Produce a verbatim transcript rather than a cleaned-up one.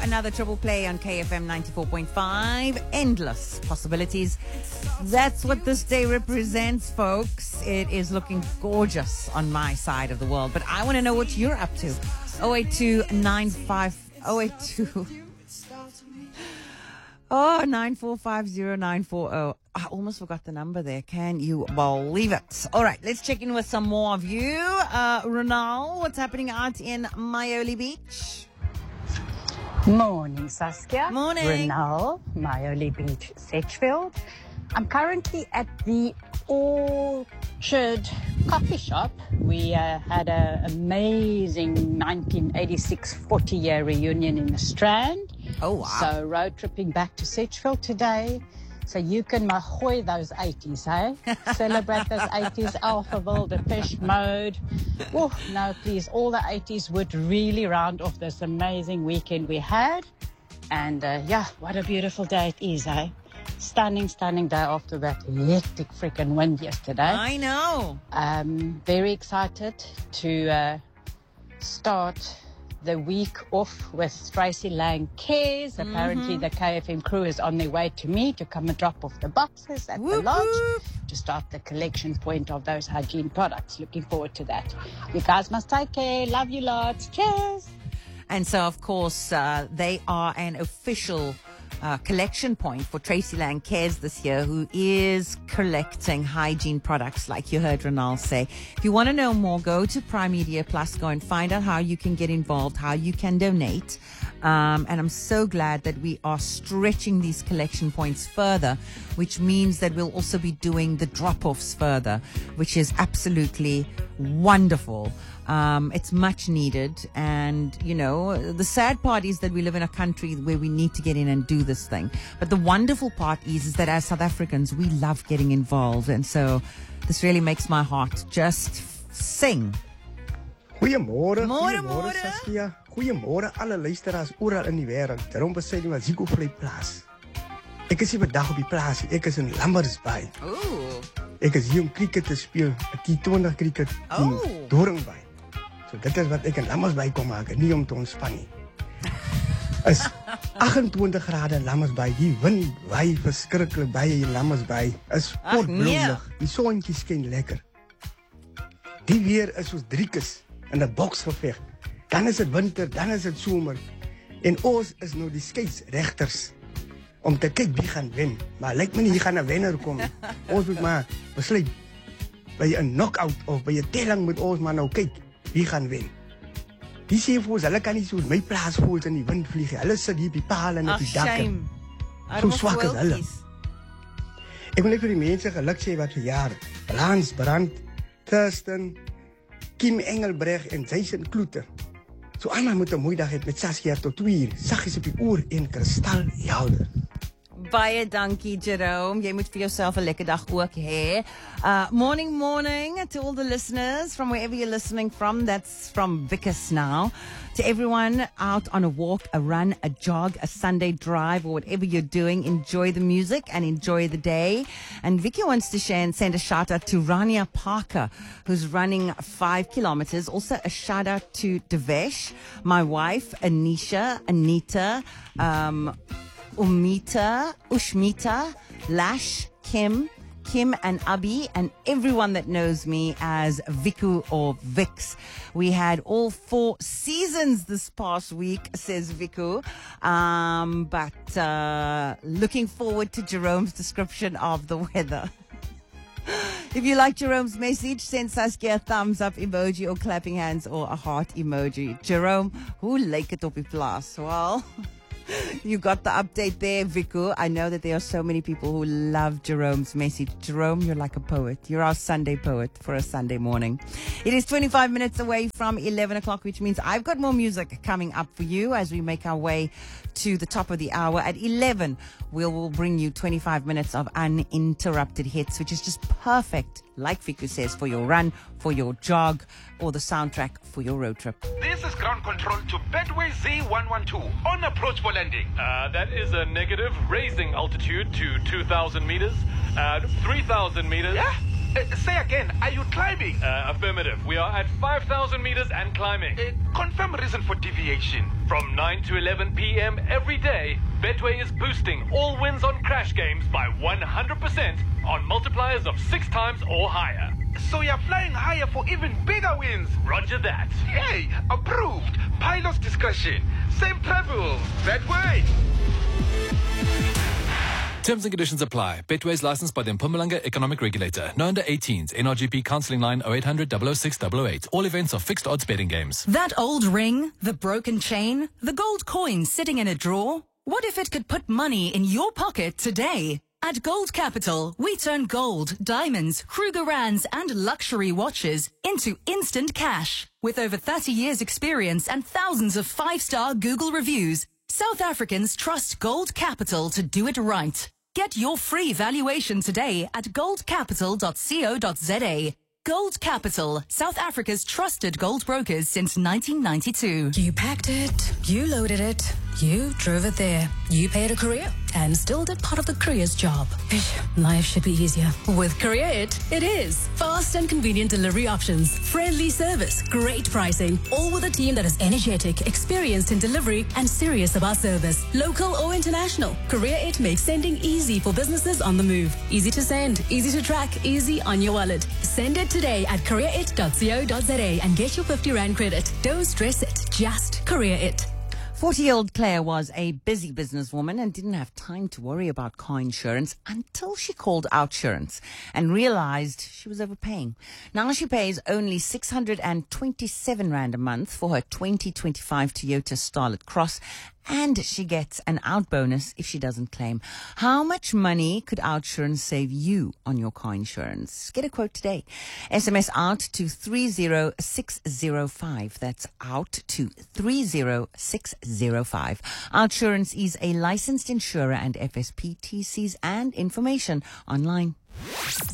Another triple play on K F M ninety-four point five. Endless possibilities. That's what this day represents, folks. It is looking gorgeous on my side of the world. But I want to know what you're up to. oh eight two nine five oh eight two Oh, nine four five zero nine four zero. I almost forgot the number there. Can you believe it? All right, let's check in with some more of you. Uh, Ronald, what's happening out in Mioli Beach? Morning, Saskia. Morning. Renal, Mioli Beach, Sedgefield. I'm currently at the Orchard Coffee Shop. We uh, had an amazing nineteen eighty-six forty-year reunion in the Strand. Oh, wow. So road tripping back to Sedgefield today. So you can mahoy those eighties, eh? Celebrate those eighties, Alphaville, Depeche Mode. Oh, no, please, all the eighties would really round off this amazing weekend we had. And, uh, yeah, what a beautiful day it is, eh? Stunning, stunning day after that hectic freaking wind yesterday. I know. Um, very excited to uh, start the week off with Tracy Lang Cares. Mm-hmm. Apparently the K F M crew is on their way to me to come and drop off the boxes at whoop, the lodge whoop. to start the collection point of those hygiene products. Looking forward to that. You guys must take care. Love you lots. Cheers. And so, of course, uh, they are an official uh, collection point for Tracy Lang Cares this year, who is collecting hygiene products, like you heard Ronald say. If you want to know more, go to Prime Media Plus, go and find out how you can get involved, how you can donate. Um, and I'm so glad that we are stretching these collection points further, which means that we'll also be doing the drop-offs further, which is absolutely wonderful. Um, it's much needed. And, you know, the sad part is that we live in a country where we need to get in and do this thing. But the wonderful part is, is that as South Africans, we love getting involved. And so this really makes my heart just f- sing. Goeiemôre, Môre, goeiemôre môre. Saskia. Goeiemôre alle luisteraars oral in die wêreld. Daarom besê die Maziko Vlei plaas. Ek is hier vandag op die plaas. Ek is in Lambersbaai. Ooh. Ek is hier om cricket te speel, 'n T twintig cricket teen Oh. Doringbaai. So dit is wat ek in Lambersbaai kom maak, nie om te ontspan nie. Is agt-en-twintig grade in Lambersbaai. Die wind waai verskriklik baie hier in Lambersbaai. Is Ag, nee. potbloedig. Die sonnetjie skyn lekker. Die weer is soos driekes in 'n boksgeveg. Dan is dit winter, dan is dit somer. En ons is nou die skeieregters om te kyk wie gaan wen. Maar lyk my nie hier gaan 'n wenner kom nie. Ons moet maar besluit by 'n knockout of by 'n telling moet ons maar nou kyk wie gaan wen. Die sê vir ons, hulle kan nie so my plaas voel in die wind vlieg nie. Hulle sit hier op die paal en op Ach, die dakke. shame. So swak is hulle. Ek wil net vir die mense geluk sê wat verjaar. Lans Brand, Kirsten, Kim Engelbreg en Jason Kloeter. So almal moet 'n mooi dag hê met Saskia tot twee uur. Saggies op die oor en kristalhelder. Baie dankie, Jerome. Jy moet vir jouself 'n lekker dag ook hê. Uh, morning, morning to all the listeners from wherever you're listening from. That's from Vickers now. To everyone out on a walk, a run, a jog, a Sunday drive, or whatever you're doing, enjoy the music and enjoy the day. And Vicky wants to share and send a shout out to Rania Parker, who's running five kilometers. Also a shout out to Devesh, my wife, Anisha, Anita, um, Umita, Ushmita, Lash, Kim, Kim and Abby, and everyone that knows me as Viku or Vix. We had all four seasons this past week, says Viku. Um, but uh, looking forward to Jerome's description of the weather. If you like Jerome's message, send Saskia a thumbs up emoji or clapping hands or a heart emoji. Jerome, hoe lyk het op die plaas? Well... You got the update there, Viku. I know that there are so many people who love Jerome's message. Jerome, you're like a poet. You're our Sunday poet for a Sunday morning. It is twenty-five minutes away from eleven o'clock, which means I've got more music coming up for you as we make our way to the top of the hour. At eleven, we will bring you twenty-five minutes of uninterrupted hits, which is just perfect, like Viku says, for your run, for your jog, or the soundtrack for your road trip. This is ground control to Bedway Z one one two on approach for landing. Uh, that is a negative, raising altitude to two thousand meters, uh, three thousand meters. Yeah? Uh, say again, are you climbing? Uh, affirmative. We are at five thousand meters and climbing. Uh, confirm reason for deviation. From nine to eleven p.m. every day, Betway is boosting all wins on crash games by one hundred percent on multipliers of six times or higher. So you're flying higher for even bigger wins. Roger that. Hey, approved. Pilot's discretion. Safe travels. Betway. Terms and conditions apply. Betway is licensed by the Mpumalanga Economic Regulator. No under eighteens. N R G P counselling line oh eight hundred, double oh six, double oh eight. All events are fixed odds betting games. That old ring, the broken chain, the gold coin sitting in a drawer. What if it could put money in your pocket today? At Gold Capital, we turn gold, diamonds, Krugerrands and luxury watches into instant cash. With over thirty years experience and thousands of five-star Google reviews, South Africans trust Gold Capital to do it right. Get your free valuation today at gold capital dot co dot za. Gold Capital, South Africa's trusted gold brokers since nineteen ninety-two. You packed it, you loaded it, you drove it there. You paid a courier and still did part of the courier's job. Life should be easier. With Courier It, it is. Fast and convenient delivery options, friendly service, great pricing, all with a team that is energetic, experienced in delivery, and serious about service. Local or international, Courier It makes sending easy for businesses on the move. Easy to send, easy to track, easy on your wallet. Send it today at courier it dot co dot za and get your fifty rand credit. Don't stress it, just Courier It. forty-year-old Claire was a busy businesswoman and didn't have time to worry about car insurance until she called Outsurance and realized she was overpaying. Now she pays only six hundred twenty-seven rand a month for her twenty twenty-five Toyota Starlet Cross, and she gets an out bonus if she doesn't claim. How much money could Outsurance save you on your car insurance? Get a quote today. S M S out to three zero six zero five. That's out to three zero six zero five. Outsurance is a licensed insurer and F S P T Cs and information online.